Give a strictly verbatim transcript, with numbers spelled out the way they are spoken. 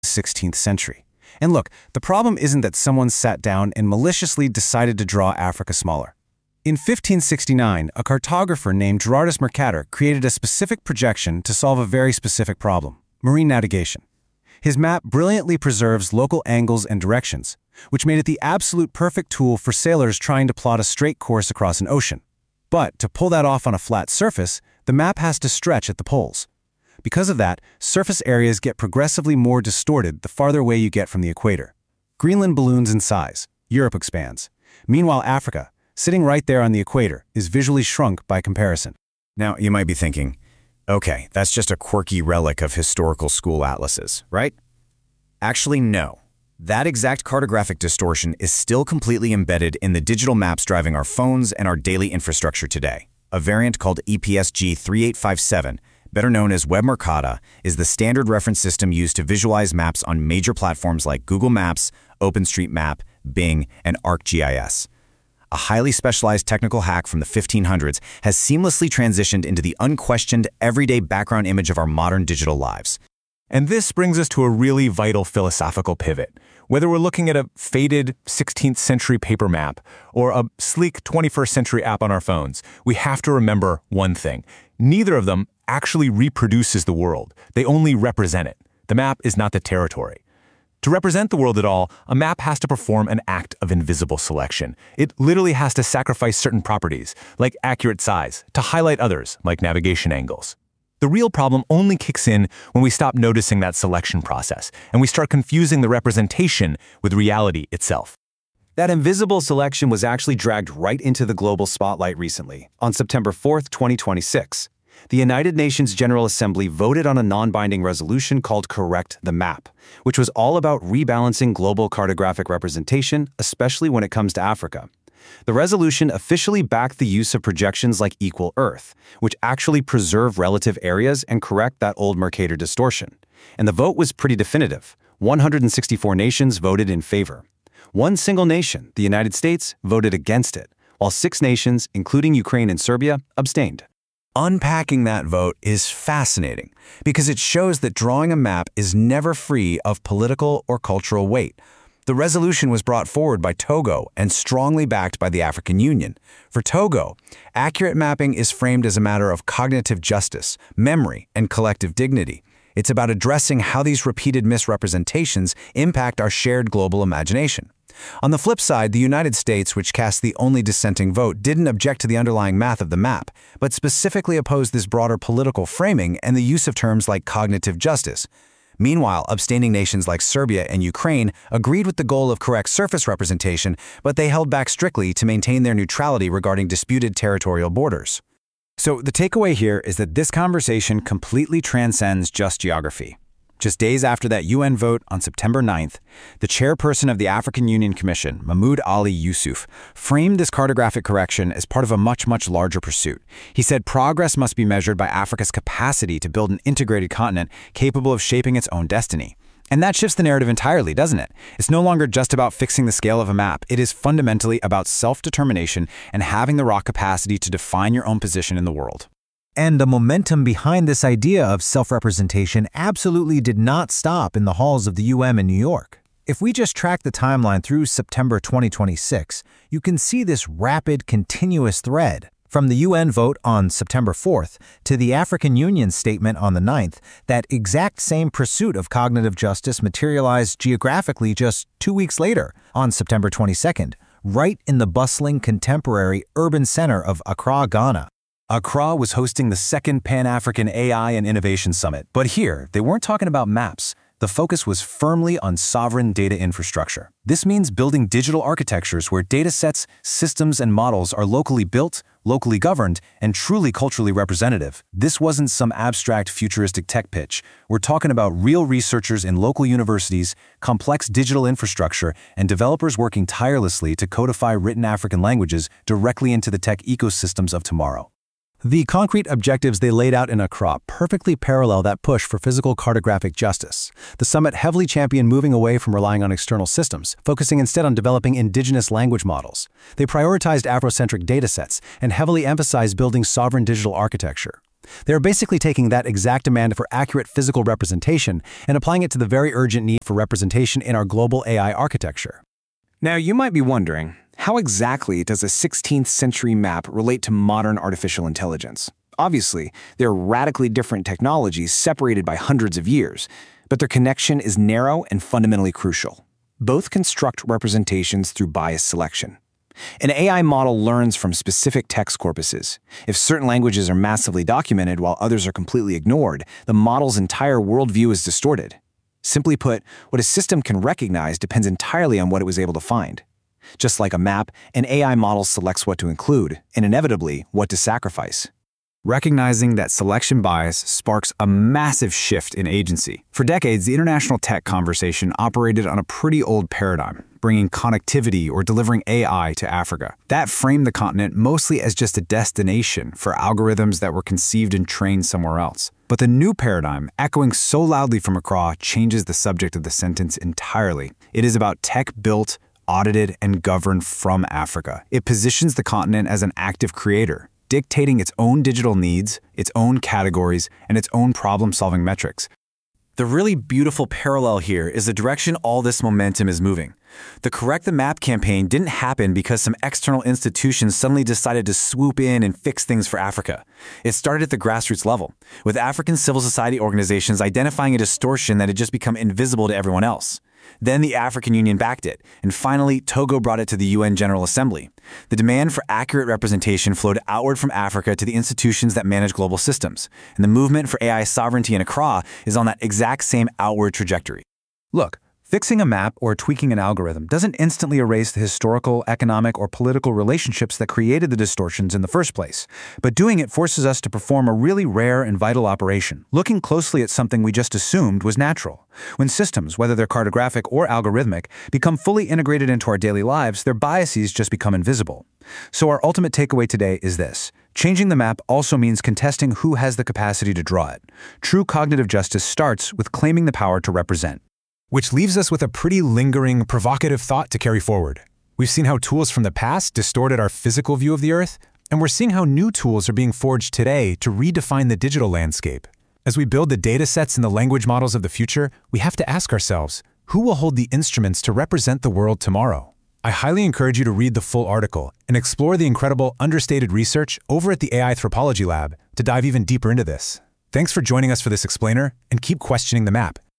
sixteenth century. And look, the problem isn't that someone sat down and maliciously decided to draw Africa smaller. In fifteen sixty-nine, a cartographer named Gerardus Mercator created a specific projection to solve a very specific problem: marine navigation. His map brilliantly preserves local angles and directions, which made it the absolute perfect tool for sailors trying to plot a straight course across an ocean. But to pull that off on a flat surface, the map has to stretch at the poles. Because of that, surface areas get progressively more distorted the farther away you get from the equator. Greenland balloons in size, Europe expands. Meanwhile, Africa, sitting right there on the equator, is visually shrunk by comparison. Now, you might be thinking, okay, that's just a quirky relic of historical school atlases, right? Actually, no. That exact cartographic distortion is still completely embedded in the digital maps driving our phones and our daily infrastructure today. A variant called E P S G thirty-eight fifty-seven, better known as WebMercator, is the standard reference system used to visualize maps on major platforms like Google Maps, OpenStreetMap, Bing, and ArcGIS. A highly specialized technical hack from the fifteen hundreds has seamlessly transitioned into the unquestioned, everyday background image of our modern digital lives. And this brings us to a really vital philosophical pivot. Whether we're looking at a faded sixteenth century paper map or a sleek twenty-first century app on our phones, we have to remember one thing. Neither of them actually reproduces the world. They only represent it. The map is not the territory. To represent the world at all, a map has to perform an act of invisible selection. It literally has to sacrifice certain properties, like accurate size, to highlight others, like navigation angles. The real problem only kicks in when we stop noticing that selection process, and we start confusing the representation with reality itself. That invisible selection was actually dragged right into the global spotlight recently, on September fourth, twenty twenty-six. The United Nations General Assembly voted on a non-binding resolution called Correct the Map, which was all about rebalancing global cartographic representation, especially when it comes to Africa. The resolution officially backed the use of projections like Equal Earth, which actually preserve relative areas and correct that old Mercator distortion. And the vote was pretty definitive. one hundred sixty-four nations voted in favor. One single nation, the United States, voted against it, while six nations, including Ukraine and Serbia, abstained. Unpacking that vote is fascinating because it shows that drawing a map is never free of political or cultural weight. The resolution was brought forward by Togo and strongly backed by the African Union. For Togo, accurate mapping is framed as a matter of cognitive justice, memory, and collective dignity. It's about addressing how these repeated misrepresentations impact our shared global imagination. On the flip side, the United States, which cast the only dissenting vote, didn't object to the underlying math of the map, but specifically opposed this broader political framing and the use of terms like cognitive justice. Meanwhile, abstaining nations like Serbia and Ukraine agreed with the goal of correct surface representation, but they held back strictly to maintain their neutrality regarding disputed territorial borders. So the takeaway here is that this conversation completely transcends just geography. Just days after that U N vote on September ninth, the chairperson of the African Union Commission, Mahmoud Ali Yusuf, framed this cartographic correction as part of a much, much larger pursuit. He said progress must be measured by Africa's capacity to build an integrated continent capable of shaping its own destiny. And that shifts the narrative entirely, doesn't it? It's no longer just about fixing the scale of a map. It is fundamentally about self-determination and having the raw capacity to define your own position in the world. And the momentum behind this idea of self-representation absolutely did not stop in the halls of the U N in New York. If we just track the timeline through September twenty twenty-six, you can see this rapid, continuous thread. From the U N vote on September fourth to the African Union statement on the ninth, that exact same pursuit of cognitive justice materialized geographically just two weeks later, on September twenty-second, right in the bustling contemporary urban center of Accra, Ghana. Accra was hosting the second Pan-African A I and Innovation Summit, but here, they weren't talking about maps. The focus was firmly on sovereign data infrastructure. This means building digital architectures where data sets, systems, and models are locally built, locally governed, and truly culturally representative. This wasn't some abstract futuristic tech pitch. We're talking about real researchers in local universities, complex digital infrastructure, and developers working tirelessly to codify written African languages directly into the tech ecosystems of tomorrow. The concrete objectives they laid out in Accra perfectly parallel that push for physical cartographic justice. The summit heavily championed moving away from relying on external systems, focusing instead on developing indigenous language models. They prioritized Afrocentric datasets and heavily emphasized building sovereign digital architecture. They are basically taking that exact demand for accurate physical representation and applying it to the very urgent need for representation in our global A I architecture. Now, you might be wondering, how exactly does a sixteenth century map relate to modern artificial intelligence? Obviously, they're radically different technologies separated by hundreds of years, but their connection is narrow and fundamentally crucial. Both construct representations through bias selection. An A I model learns from specific text corpuses. If certain languages are massively documented while others are completely ignored, the model's entire worldview is distorted. Simply put, what a system can recognize depends entirely on what it was able to find. Just like a map, an A I model selects what to include, and inevitably, what to sacrifice. Recognizing that selection bias sparks a massive shift in agency. For decades, the international tech conversation operated on a pretty old paradigm, bringing connectivity or delivering A I to Africa. That framed the continent mostly as just a destination for algorithms that were conceived and trained somewhere else. But the new paradigm, echoing so loudly from Accra, changes the subject of the sentence entirely. It is about tech built, audited, and governed from Africa. It positions the continent as an active creator, dictating its own digital needs, its own categories, and its own problem-solving metrics. The really beautiful parallel here is the direction all this momentum is moving. The Correct the Map campaign didn't happen because some external institutions suddenly decided to swoop in and fix things for Africa. It started at the grassroots level, with African civil society organizations identifying a distortion that had just become invisible to everyone else. Then the African Union backed it, and finally Togo brought it to the U N General Assembly. The demand for accurate representation flowed outward from Africa to the institutions that manage global systems, and the movement for A I sovereignty in Accra is on that exact same outward trajectory. Look, fixing a map or tweaking an algorithm doesn't instantly erase the historical, economic, or political relationships that created the distortions in the first place, but doing it forces us to perform a really rare and vital operation, looking closely at something we just assumed was natural. When systems, whether they're cartographic or algorithmic, become fully integrated into our daily lives, their biases just become invisible. So our ultimate takeaway today is this. Changing the map also means contesting who has the capacity to draw it. True cognitive justice starts with claiming the power to represent. Which leaves us with a pretty lingering, provocative thought to carry forward. We've seen how tools from the past distorted our physical view of the Earth, and we're seeing how new tools are being forged today to redefine the digital landscape. As we build the data sets and the language models of the future, we have to ask ourselves, who will hold the instruments to represent the world tomorrow? I highly encourage you to read the full article and explore the incredible understated research over at the A I Anthropology Lab to dive even deeper into this. Thanks for joining us for this explainer, and keep questioning the map.